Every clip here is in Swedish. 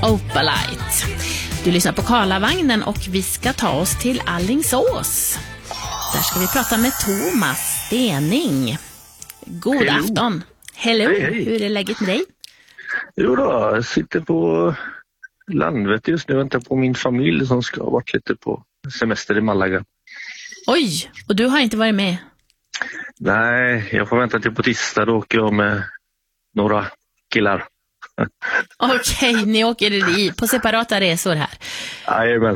Opalite. Du lyssnar på Karlavagnen och vi ska ta oss till Alingsås. Där ska vi prata med Thomas Stening. God afton. Hello. Hej. Hur är läget med dig? Jo då, jag sitter på Landvetter just nu och väntar på min familj som ska ha varit lite på semester i Malaga. Oj, och du har inte varit med? Nej, jag får vänta till på tisdag, då åker jag med några killar. Okej, ni åker på separata resor här. Jajamän.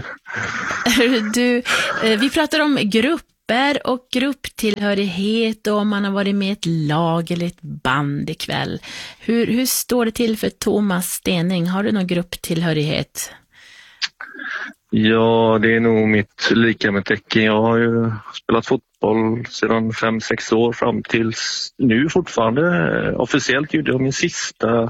Vi pratar om grupper och grupptillhörighet och om man har varit med i ett lag eller ett band ikväll. Hur står det till för Thomas Stening? Har du någon grupptillhörighet? Ja, det är nog mitt lika med tecken. Jag har ju spelat fotboll sedan 5-6 år fram tills nu fortfarande. Officiellt gjorde jag min sista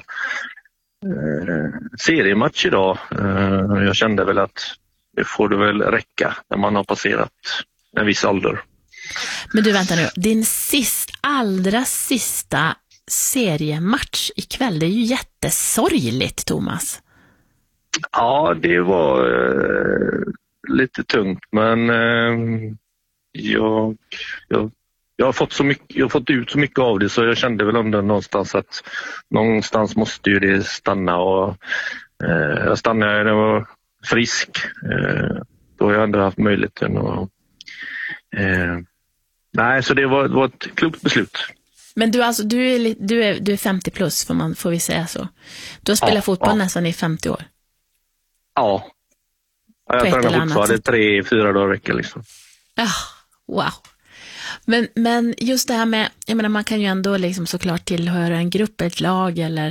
seriematch idag. Jag kände väl att det får det väl räcka när man har passerat en viss ålder. Men du, vänta nu. Din allra sista seriematch ikväll, det är ju jättesorgligt, Thomas. Ja, det var lite tungt, men jag har fått ut så mycket av det, så jag kände väl ändå någonstans att någonstans måste ju det stanna, och jag stannade när jag var frisk. Då har jag ändå haft möjligheten och nej, så det var ett klokt beslut. Men du är 50 plus, får vi säga så. Du har spelat fotboll nästan i 50 år. Ja. Jag tränar fortfarande 3-4 dagar i veckan liksom. Ja, wow. Men just det här med, jag menar, man kan ju ändå liksom såklart tillhöra en grupp, ett lag eller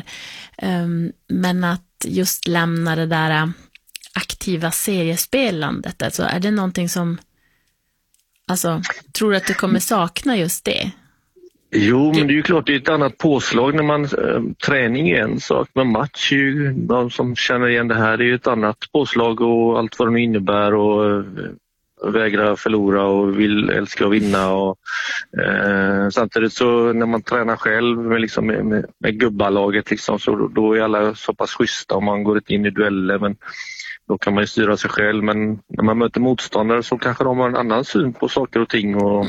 men att just lämna det där aktiva seriespelandet, alltså är det någonting som, alltså, tror du att du kommer sakna just det? Jo, men det är ju klart, det är ett annat påslag när man träning är en sak, men match är ju, de som känner igen det här, det är ju ett annat påslag och allt vad det innebär, och vägra förlora och älska att vinna, och samtidigt så när man tränar själv med gubbalaget liksom, så då är alla så pass schyssta om man går in i dueller, men då kan man ju styra sig själv, men när man möter motståndare så kanske de har en annan syn på saker och ting, och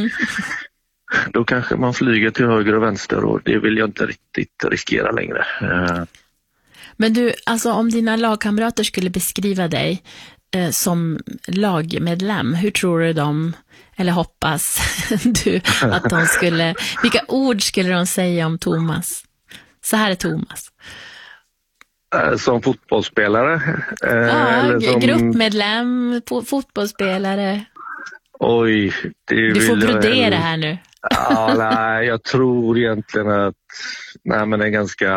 då kanske man flyger till höger och vänster, och det vill jag inte riktigt riskera längre. Men du, alltså om dina lagkamrater skulle beskriva dig som lagmedlem, hur tror du eller hoppas du att de skulle, vilka ord skulle de säga om Thomas? Så här är Thomas. Som fotbollsspelare? Eller som gruppmedlem, fotbollsspelare. Oj, du får brodera här nu. Ja, nej, jag tror egentligen att men en ganska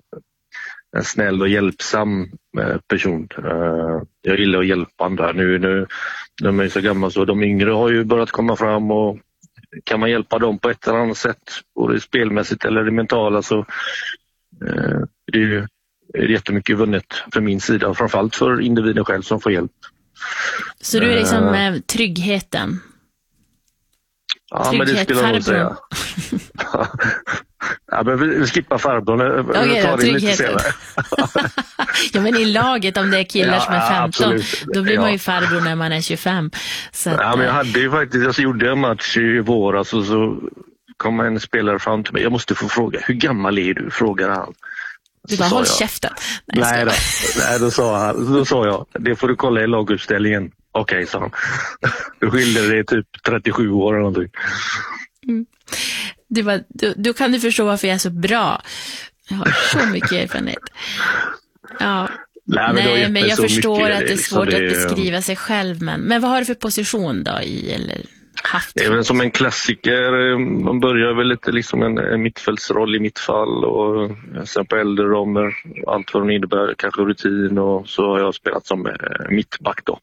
snäll och hjälpsam person. Jag gillar att hjälpa andra. Nu de är så gamla, så de yngre har ju börjat komma fram, och kan man hjälpa dem på ett eller annat sätt, både spelmässigt eller det mentala, så det är ju jättemycket vunnet för min sida, och framförallt för individen själv som får hjälp. Så du är liksom tryggheten? Ja, men det skulle jag nog säga. Ja, men vi skippar farbrorn. Okej, tryggheten. Ja, men i laget, om det är killar som är 15, absolut. Då blir man ju farbror när man är 25. Så att, men jag hade ju faktiskt, jag gjorde en match i våras, och så kom en spelare fram till mig. Jag måste få fråga, hur gammal är du? Frågar han. Du bara, håll käften. Nej, då sa jag, det får du kolla i laguppställningen. Okej, sa han. Då skilde det typ 37 år eller någonting. Då kan du förstå varför jag är så bra. Jag har så mycket erfarenhet. Ja. Nej, men jag förstår att det är svårt att beskriva sig själv. Men vad har du för position då i, eller haft? Det är väl som en klassiker. Man börjar väl lite liksom en mittfältsroll i mitt fall, och sen på äldre romer, allt vad det innebär, kanske rutin, och så har jag spelat som mittback då.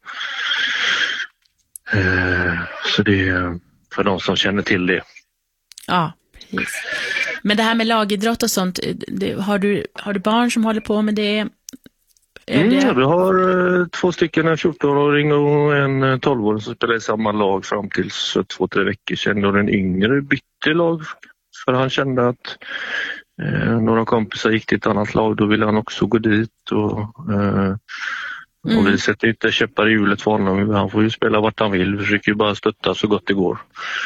Så det är för de som känner till det. Ja, precis. Men det här med lagidrott och sånt, har du barn som håller på med det? Vi har 2 stycken, en 14-åring och en 12-åring som spelar i samma lag fram till 2-3 veckor sedan, och den yngre bytte lag för han kände att några kompisar gick till ett annat lag, då ville han också gå dit och vi sätter inte käppar i hjulet för honom. Han får ju spela vart han vill, vi försöker ju bara stötta så gott det går.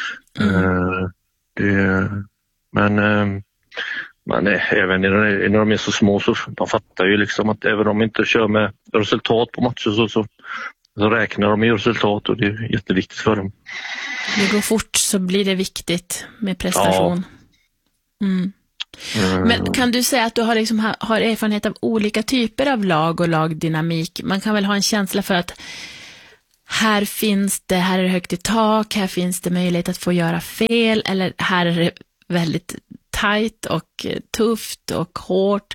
Men även när de är så små så de fattar ju liksom att även om de inte kör med resultat på matcher så räknar de med resultat, och det är jätteviktigt för dem. Det går fort så blir det viktigt med prestation. Ja. Men kan du säga att du har erfarenhet av olika typer av lag och lagdynamik? Man kan väl ha en känsla för att här är det högt i tak, här finns det möjlighet att få göra fel, eller här är det väldigt tajt och tufft och hårt.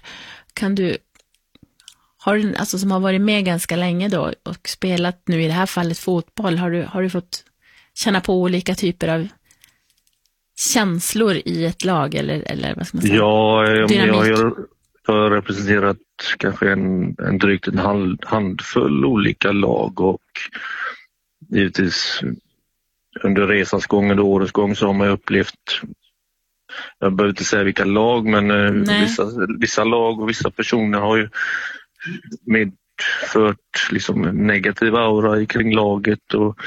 Som har varit med ganska länge då och spelat nu i det här fallet fotboll, har du fått känna på olika typer av känslor i ett lag eller vad ska man säga? Ja, jag har representerat kanske en drygt en handfull olika lag, och givetvis under resans gång, under årets gång, så har man upplevt, jag behöver inte säga vilka lag, men vissa lag och vissa personer har ju medfört liksom negativ aura kring laget, och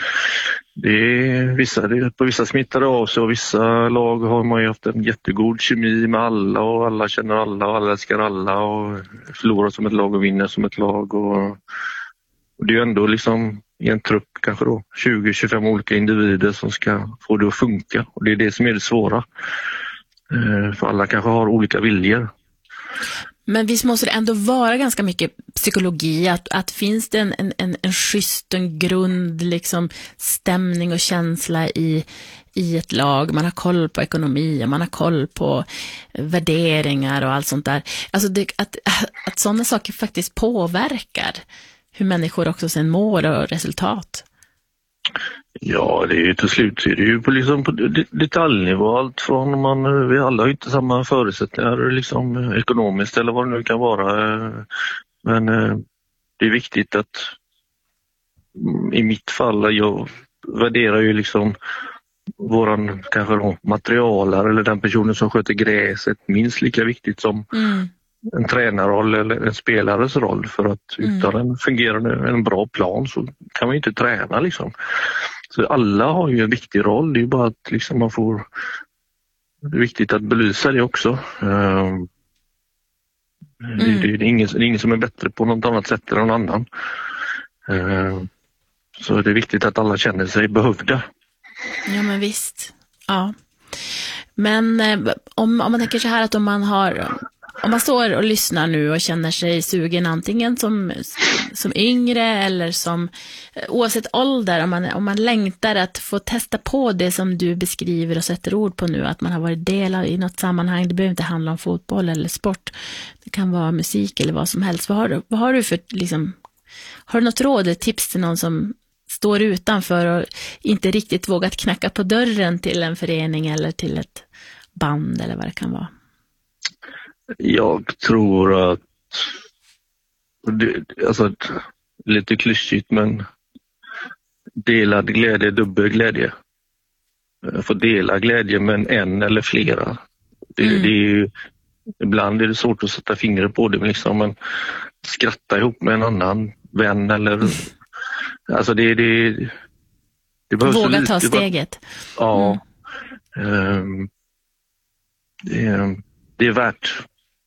på vissa smittade av sig, och vissa lag har man ju haft en jättegod kemi med alla, och alla känner alla och alla älskar alla och förlorar som ett lag och vinner som ett lag, och det är ju ändå liksom i en trupp kanske då 20-25 olika individer som ska få det att funka, och det är det som är det svåra, för alla kanske har olika viljor. Men visst måste det ändå vara ganska mycket psykologi, att finns det en schysst, en grund liksom stämning och känsla i ett lag, man har koll på ekonomi, man har koll på värderingar och allt sånt där. Alltså att sådana saker faktiskt påverkar hur människor också sen mår och resultat. Ja, det är ju till slut är det ju på detaljnivå, allt från vi alla har inte samma förutsättningar liksom ekonomiskt eller vad det nu kan vara, men det är viktigt att i mitt fall, jag värderar ju liksom våran kanske då materialare eller den personen som sköter gräset minst lika viktigt som en tränarroll eller en spelares roll, för att utan en bra plan så kan man ju inte träna liksom. Så alla har ju en viktig roll, det är ju bara att liksom det är viktigt att belysa det också. Det är ingen som är bättre på något annat sätt än någon annan. Så det är viktigt att alla känner sig behövda. Ja, men visst. Ja. Men om man tänker så här, att om man står och lyssnar nu och känner sig sugen antingen som yngre eller som oavsett ålder, om man längtar att få testa på det som du beskriver och sätter ord på nu, att man har varit del i något sammanhang, det behöver inte handla om fotboll eller sport, det kan vara musik eller vad som helst. Vad har du för liksom, har du något råd eller tips till någon som står utanför och inte riktigt vågat knacka på dörren till en förening eller till ett band eller vad det kan vara? Jag tror att lite klyschigt, men delad glädje, dubbel glädje. Få dela glädje med en eller flera. Det är ju, ibland är det svårt att sätta fingret på det, men skratta ihop med en annan vän eller alltså det behövs. Våga ta steget. Ja. Det är värt.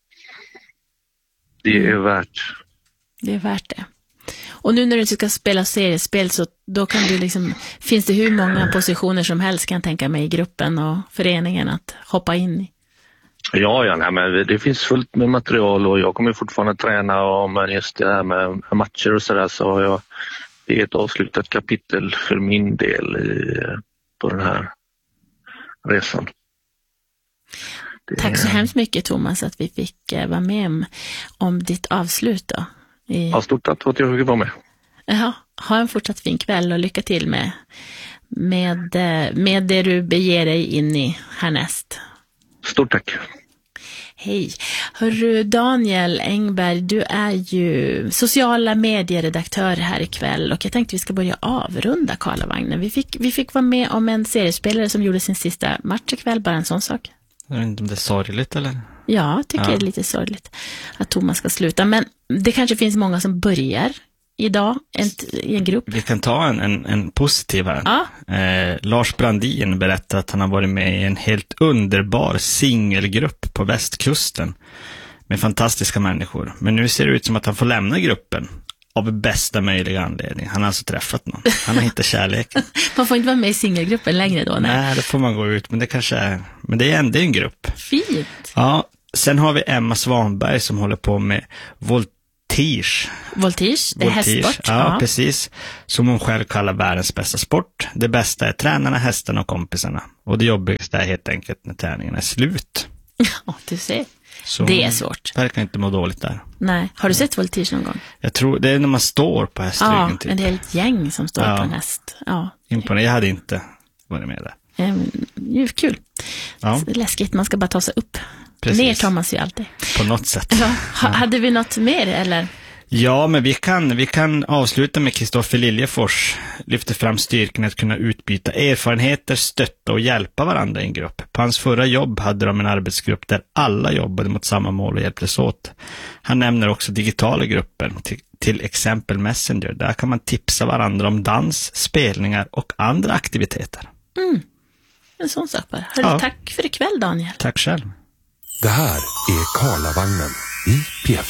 Det är värt. Det är värt det. Och nu när du ska spela seriespel, så då kan du liksom, finns det hur många positioner som helst, kan jag tänka mig, i gruppen och föreningen att hoppa in i? Ja, men det finns fullt med material, och jag kommer fortfarande träna, men just det här med matcher och sådär, så har det är ett avslutat kapitel för min del på den här resan. Tack så hemskt mycket, Thomas, att vi fick vara med om ditt avslut då. Ja, stort tack för att jag fick vara med. Ja, ha en fortsatt fin kväll och lycka till med det du beger dig in i härnäst. Stort tack. Hej. Hörru, Daniel Engberg, du är ju sociala medieredaktör här ikväll, och jag tänkte vi ska börja avrunda Karlavagnen. Vi fick vara med om en seriespelare som gjorde sin sista match ikväll, bara en sån sak. Jag vet inte om det är sorgligt eller? Ja, jag tycker det är lite sorgligt att Thomas ska sluta. Men det kanske finns många som börjar idag i en grupp. Vi kan ta en positiv här. Ja. Lars Brandin berättar att han har varit med i en helt underbar singelgrupp på västkusten med fantastiska människor. Men nu ser det ut som att han får lämna gruppen av bästa möjliga anledning. Han har alltså träffat någon. Han har hittat kärleken. Man får inte vara med i singelgruppen längre då? Nej, då får man gå ut. Men det kanske är... Men det är ändå en grupp. Fint. Ja, sen har vi Emma Svanberg som håller på med voltige. Voltige, det är hästsport. Ja, precis. Som hon själv kallar världens bästa sport. Det bästa är tränarna, hästarna och kompisarna. Och det jobbigaste är helt enkelt när träningen är slut. Ja, du ser. Så det är svårt. Verkar inte må dåligt där. Nej. Har du sett voltige någon gång? Jag tror det är när man står på hästryggen. Ja, typ. en helt gäng som står på en häst. Ja. Imponerande. Jag hade inte varit med där. Kul. Ja. Läskigt, man ska bara ta sig upp. Precis. Ner tar man sig alltid. På något sätt. Ja. Hade vi något mer eller? Ja, men vi kan avsluta med Kristoffer Liljefors lyfter fram styrkan att kunna utbyta erfarenheter, stötta och hjälpa varandra i en grupp. På hans förra jobb hade de en arbetsgrupp där alla jobbade mot samma mål och hjälptes åt. Han nämner också digitala grupper, till exempel Messenger. Där kan man tipsa varandra om dans, spelningar och andra aktiviteter. En sån sak bara. Hörru, tack för ikväll, Daniel. Tack själv. Det här är Karlavagnen i P4.